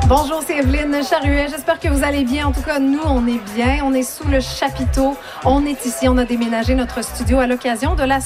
Bonjour, c'est Evelyne Charuet. J'espère que vous allez bien. En tout cas, nous, on est bien. On est sous le chapiteau. On est ici. On a déménagé notre studio à l'occasion de la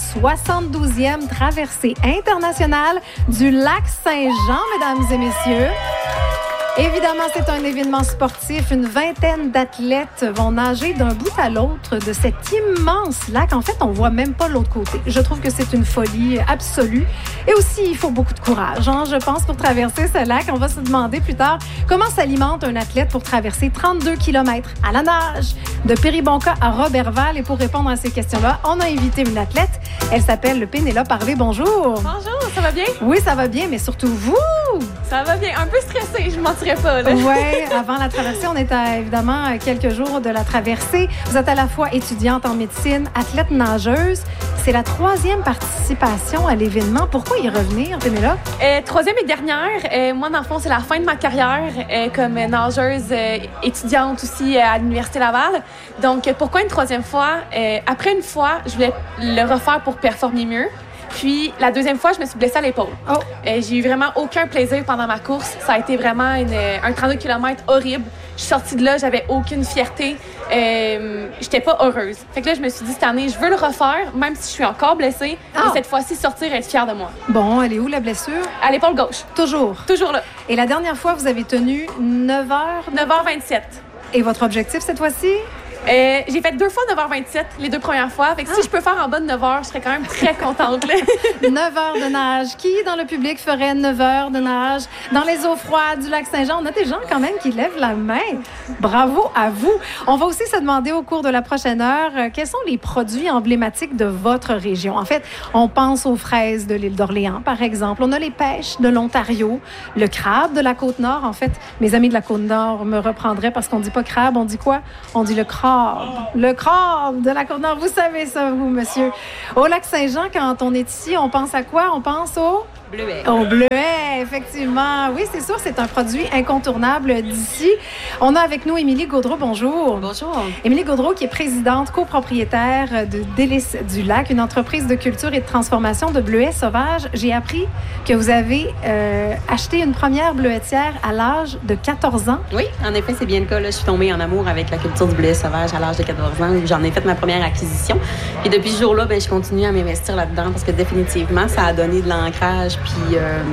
72e traversée internationale du lac Saint-Jean, mesdames et messieurs. Évidemment, c'est un événement sportif. Une vingtaine d'athlètes vont nager d'un bout à l'autre de cet immense lac. En fait, on voit même pas l'autre côté. Je trouve que c'est une folie absolue. Et aussi, il faut beaucoup de courage, je pense, pour traverser ce lac. On va se demander plus tard comment s'alimente un athlète pour traverser 32 km à la nage, de Péribonka à Roberval. Et pour répondre à ces questions-là, on a invité une athlète. Elle s'appelle Pénélope Harvey. Bonjour. Bonjour, ça va bien? Oui, ça va bien, mais surtout vous. Ça va bien. Un peu stressée, je mentirais pas. Oui, avant la traversée, on est à, évidemment, quelques jours de la traversée. Vous êtes à la fois étudiante en médecine, athlète nageuse. C'est la 3e participation à l'événement. Pourquoi y revenir, Pénélope? 3e et dernière. Moi, dans le fond, c'est la fin de ma carrière comme nageuse étudiante aussi à l'Université Laval. Donc, pourquoi une 3e fois? Après une fois, je voulais le refaire pour performer mieux. Puis, la 2e fois, je me suis blessée à l'épaule. Oh. J'ai eu vraiment aucun plaisir pendant ma course. Ça a été vraiment un 32 km horrible. Je suis sortie de là, j'avais aucune fierté. J'étais pas heureuse. Fait que là, je me suis dit, cette année, je veux le refaire, même si je suis encore blessée. Oh. Et cette fois-ci, sortir et être fière de moi. Bon, elle est où, la blessure? À l'épaule gauche. Toujours? Toujours là. Et la dernière fois, vous avez tenu 9h? 9h27. Et votre objectif cette fois-ci? J'ai fait 2 fois 9h27, les 2 premières fois. Fait que si je peux faire en bas de 9h, je serais quand même très contente. 9 heures de nage. Qui, dans le public, ferait 9 heures de nage dans les eaux froides du lac Saint-Jean? On a des gens quand même qui lèvent la main. Bravo à vous. On va aussi se demander au cours de la prochaine heure quels sont les produits emblématiques de votre région. En fait, on pense aux fraises de l'île d'Orléans, par exemple. On a les pêches de l'Ontario, le crabe de la Côte-Nord. En fait, mes amis de la Côte-Nord me reprendraient parce qu'on dit pas crabe, on dit quoi? On dit le crabe. Le crabe de la Côte-Nord. Vous savez ça, vous, monsieur. Au lac Saint-Jean, quand on est ici, on pense à quoi? On pense au... Bleuet. Au bleuet, effectivement. Oui, c'est sûr, c'est un produit incontournable d'ici. On a avec nous Émilie Gaudreau. Bonjour. Bonjour. Émilie Gaudreau, qui est présidente, copropriétaire de Délices du Lac, une entreprise de culture et de transformation de bleuets sauvages. J'ai appris que vous avez acheté une première bleuetière à l'âge de 14 ans. Oui, en effet, c'est bien le cas. Là, je suis tombée en amour avec la culture du bleuet sauvage à l'âge de 14 ans. J'en ai fait ma première acquisition. Et depuis ce jour-là, je continue à m'investir là-dedans parce que définitivement, ça a donné de l'ancrage puis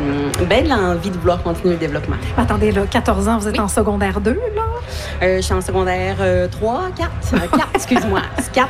de l'envie de vouloir continuer le développement. Attendez, là, 14 ans, vous êtes en secondaire 2, là? Je suis en secondaire 3, 4, excuse-moi. 4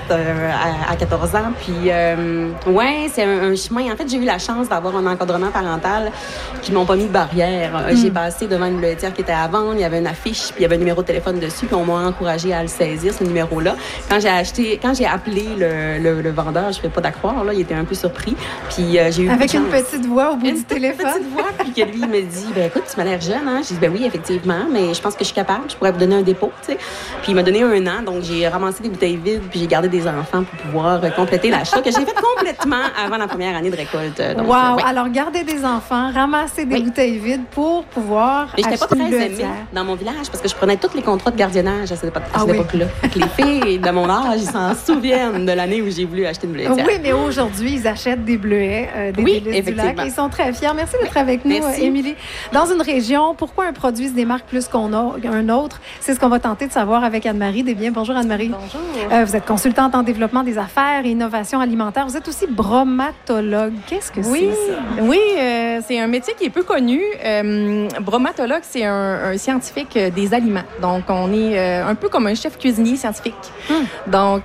à 14 ans. Puis, ouais, c'est un chemin. En fait, j'ai eu la chance d'avoir un encadrement parental qui m'ont pas mis de barrière. J'ai passé devant une bleuetière qui était à vendre. Il y avait une affiche, puis il y avait un numéro de téléphone dessus. Puis on m'a encouragé à le saisir, ce numéro-là. Quand j'ai appelé le vendeur, je ne fais pas d'accroire, là, il était un peu surpris. Puis j'ai eu avec une petite voix au bout du téléphone. Petite voix, puis que lui, il me dit, écoute, tu m'as l'air jeune, hein? J'ai dit, oui, effectivement, mais je pense que je suis capable. Je pourrais vous donner un dépôt, tu sais. Puis il m'a donné 1 an, donc j'ai ramassé des bouteilles vides, puis j'ai gardé des enfants pour pouvoir compléter l'achat que j'ai fait complètement avant la première année de récolte. Donc, wow! Ouais. Alors, garder des enfants, ramasser des bouteilles vides pour pouvoir acheter j'étais pas très une aimée dans mon village parce que je prenais tous les contrats de gardiennage à cette époque-là. Les filles de mon âge, ils s'en souviennent de l'année où j'ai voulu acheter une bleuetière. Oui, mais aujourd'hui, ils achètent des bleuets, des délices du lac. Ils sont très fiers. Merci d'être avec nous, Émilie. Dans une région, pourquoi un produit se démarque plus qu'un autre? C'est ce qu'on va tenter de savoir avec Anne-Marie Desbiens. Bonjour, Anne-Marie. Bonjour. Vous êtes consultante en développement des affaires et innovation alimentaire. Vous êtes aussi bromatologue. Qu'est-ce que c'est, ça? Oui, c'est un métier qui est peu connu. Bromatologue, c'est un scientifique des aliments. Donc, on est un peu comme un chef cuisinier scientifique. Donc,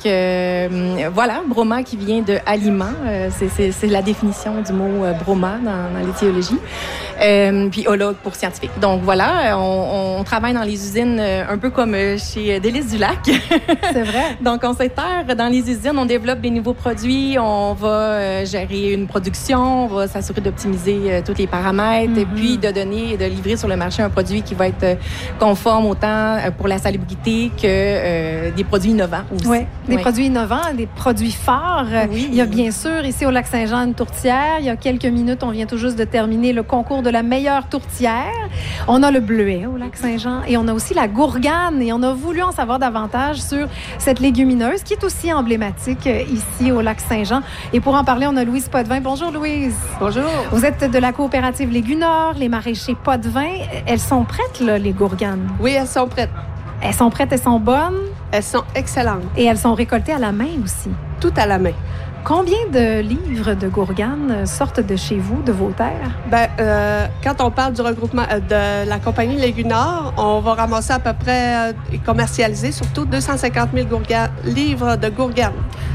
voilà, broma qui vient de aliment. C'est la définition du mot broma dans l'étiologie. Puis ologue pour scientifique. Donc, voilà, on travaille dans les usines un peu comme chez Délices du Lac. C'est vrai. Donc, on s'éterre dans les usines, on développe des nouveaux produits, on va gérer une production, on va s'assurer d'optimiser tous les paramètres et puis de livrer sur le marché un produit qui va être conforme autant pour la salubrité que des produits innovants aussi. Oui, des produits innovants, des produits forts. Oui. Il y a bien sûr ici au lac Saint-Jean une tourtière. Il y a quelques minutes, on vient tout juste de terminer le concours de la meilleure tourtière. On a le bleuet au lac Saint-Jean et on a aussi la gourde gourgane et on a voulu en savoir davantage sur cette légumineuse qui est aussi emblématique ici au Lac-Saint-Jean. Et pour en parler, on a Louise Potvin. Bonjour Louise. Bonjour. Vous êtes de la coopérative Légunor, les maraîchers Potvin. Elles sont prêtes, là, les gourganes? Oui, elles sont prêtes. Elles sont prêtes, elles sont bonnes? Elles sont excellentes. Et elles sont récoltées à la main aussi. Tout à la main. Combien de livres de gourganes sortent de chez vous, de vos terres? Quand on parle du regroupement de la compagnie Légunor, on va ramasser à peu près et commercialiser surtout 250 000 livres de gourganes.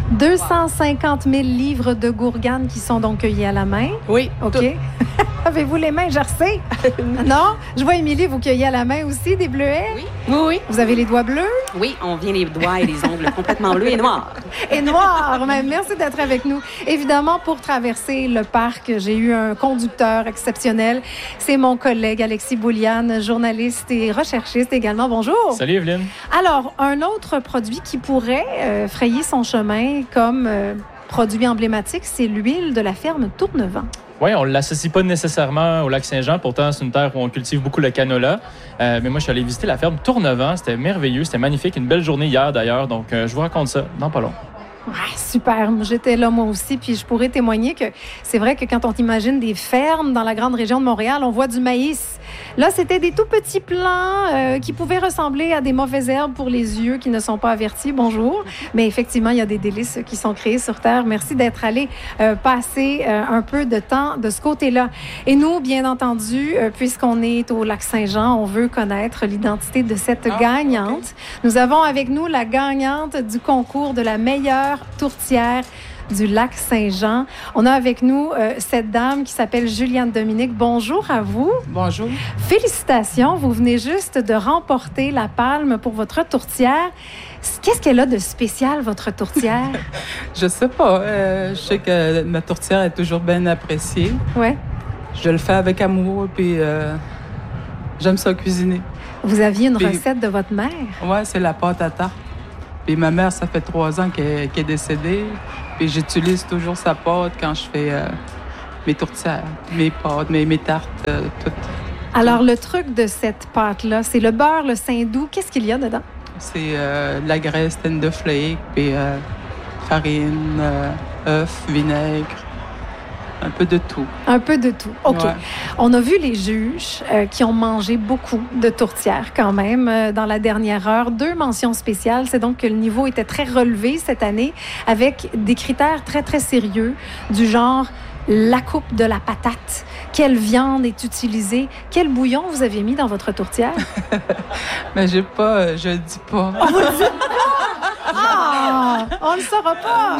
250 000 livres de gourganes qui sont donc cueillis à la main? Oui. OK. Avez-vous les mains gercées? Non? Je vois Émilie, vous cueillez à la main aussi des bleuets? Oui. Oui, oui. Vous avez les doigts bleus? Oui, on vient les doigts et les ongles complètement bleus et noirs. Et noirs! Merci d'être avec nous. Évidemment, pour traverser le parc, j'ai eu un conducteur exceptionnel. C'est mon collègue Alexis Bouliane, journaliste et recherchiste également. Bonjour! Salut Evelyne! Alors, un autre produit qui pourrait frayer son chemin comme produit emblématique, c'est l'huile de la ferme Tournevent. Oui, on ne l'associe pas nécessairement au Lac-Saint-Jean. Pourtant, c'est une terre où on cultive beaucoup le canola. Mais moi, je suis allé visiter la ferme Tournevent. C'était merveilleux, c'était magnifique. Une belle journée hier, d'ailleurs. Donc, je vous raconte ça dans pas long. Ouais, super. J'étais là, moi aussi. Puis je pourrais témoigner que c'est vrai que quand on imagine des fermes dans la grande région de Montréal, on voit du maïs. Là, c'était des tout petits plants qui pouvaient ressembler à des mauvaises herbes pour les yeux qui ne sont pas avertis. Bonjour. Mais effectivement, il y a des délices qui sont créés sur Terre. Merci d'être allé passer un peu de temps de ce côté-là. Et nous, bien entendu, puisqu'on est au Lac-Saint-Jean, on veut connaître l'identité de cette gagnante. Okay. Nous avons avec nous la gagnante du concours de la meilleure tourtière du Lac-Saint-Jean. On a avec nous cette dame qui s'appelle Juliane Dominique. Bonjour à vous. Bonjour. Félicitations, vous venez juste de remporter la palme pour votre tourtière. Qu'est-ce qu'elle a de spécial, votre tourtière? Je sais pas. Je sais que ma tourtière est toujours bien appréciée. Ouais. Je le fais avec amour, puis j'aime ça cuisiner. Vous aviez une recette de votre mère? Oui, c'est la pâte à tarte. Puis ma mère, ça fait 3 ans qu'elle est décédée. Puis j'utilise toujours sa pâte quand je fais mes tourtières, mes pâtes, mes tartes, toutes. Alors, le truc de cette pâte-là, c'est le beurre, le saindoux. Qu'est-ce qu'il y a dedans? C'est de la graisse tender flake, puis farine, œufs, vinaigre. Un peu de tout. Un peu de tout. OK. Ouais. On a vu les juges qui ont mangé beaucoup de tourtières quand même dans la dernière heure. 2 mentions spéciales. C'est donc que le niveau était très relevé cette année avec des critères très, très sérieux du genre la coupe de la patate. Quelle viande est utilisée? Quel bouillon vous avez mis dans votre tourtière? Mais je le dis pas. Oh, vous le dites pas? Ah! On ne le saura pas!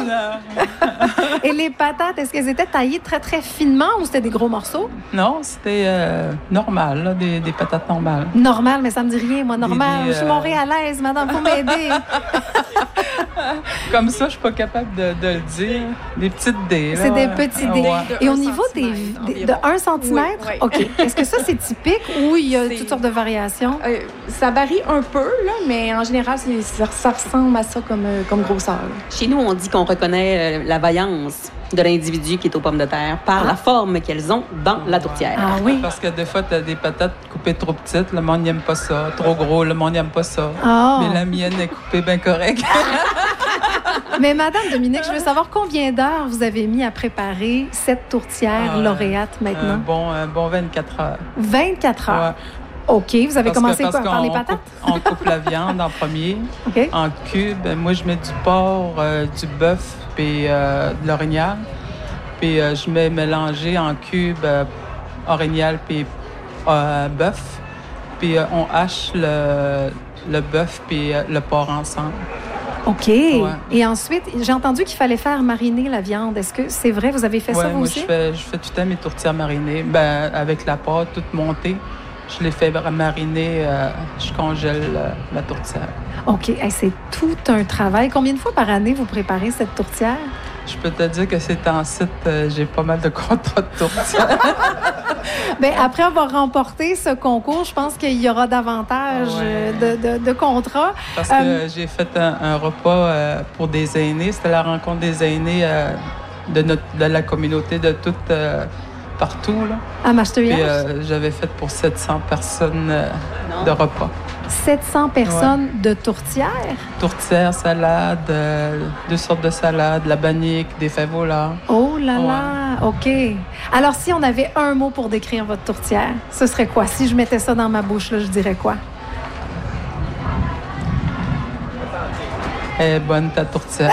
Non. Et les patates, est-ce qu'elles étaient taillées très, très finement ou c'était des gros morceaux? Non, c'était normal, là, des patates normales. Normal, mais ça me dit rien, moi, normal. Je suis montréalaise, madame, faut m'aider. Comme ça, je suis pas capable de le dire. Des petites dés. C'est des petits dés. Ouais. Et au niveau de 1 cm? Oui. OK. Est-ce que ça, c'est typique ou il y a toutes sortes de variations? Ça varie un peu, là, mais en général, ça ressemble à ça comme grosseur. Chez nous, on dit qu'on reconnaît la vaillance de l'individu qui est aux pommes de terre par la forme qu'elles ont dans la tourtière. Ah oui? Parce que des fois, tu as des patates coupées trop petites, le monde n'aime pas ça. Trop gros, le monde n'aime pas ça. Oh. Mais la mienne est coupée bien correcte. Mais Madame Dominique, je veux savoir combien d'heures vous avez mis à préparer cette tourtière lauréate maintenant? Un bon 24 heures. 24 heures? Ouais. OK. Vous avez commencé quoi? Par les patates? On coupe la viande en premier, OK. en cubes. Moi, je mets du porc, du bœuf, puis de l'orignal. Puis je mets mélangé en cubes orignal puis bœuf. Puis on hache le bœuf puis le porc ensemble. OK. Ouais. Et ensuite, j'ai entendu qu'il fallait faire mariner la viande. Est-ce que c'est vrai? Vous avez fait ça, vous moi, aussi? je fais tout le temps mes tourtières marinées. Avec la pâte toute montée, je les fais mariner, je congèle la tourtière. OK. Hey, c'est tout un travail. Combien de fois par année vous préparez cette tourtière? Je peux te dire que c'est en site, j'ai pas mal de contrats de tourtière. Bien, après avoir remporté ce concours, je pense qu'il y aura davantage de contrats. Parce que j'ai fait un repas pour des aînés. C'était la rencontre des aînés de la communauté de toute partout, là. À Macheteuillage? Puis j'avais fait pour 700 personnes de repas. 700 personnes de tourtière? Tourtière, salade, 2 sortes de salades, la bannique, des fèves au lard. Oh là là, OK. Alors, si on avait un mot pour décrire votre tourtière, ce serait quoi? Si je mettais ça dans ma bouche, là, je dirais quoi? Elle est bonne, ta tourtière.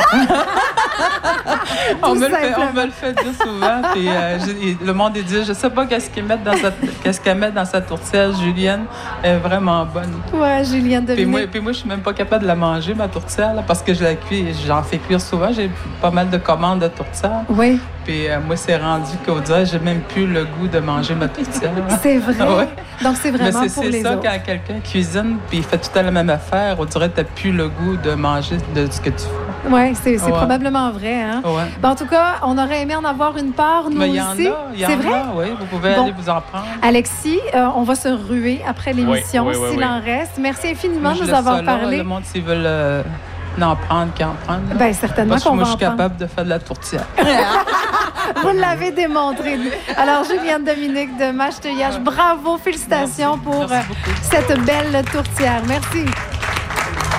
on me le fait dire souvent. Puis, le monde dit, je sais pas qu'est-ce qu'elle met dans sa tourtière. Julienne est vraiment bonne. Ouais, Julienne Dominique. Puis moi, je suis même pas capable de la manger, ma tourtière, là, parce que je la cuis. J'en fais cuire souvent. J'ai pas mal de commandes de tourtière. Oui. Puis moi, c'est rendu qu'au dirait, j'ai même plus le goût de manger ma tourtière. C'est vrai? Ouais. Donc, c'est vraiment mais pour les c'est ça, autres. quand quelqu'un cuisine puis il fait tout à la même affaire, on dirait que t'as plus le goût de manger de ce que tu fais. Oui, c'est probablement vrai. Hein? Ouais. Ben, en tout cas, on aurait aimé en avoir une part, nous aussi. Il y en a, oui. Vous pouvez aller vous en prendre. Alexis, on va se ruer après l'émission, s'il en reste. Merci infiniment de nous avoir parlé. Le monde, s'ils veulent en prendre, qu'ils en prennent. Bien, certainement qu'on va en prendre. Moi, je suis capable de faire de la tourtière. Vous l'avez démontré. Alors, Julienne Dominique de Macheteuillage, bravo, félicitations pour cette belle tourtière. Merci.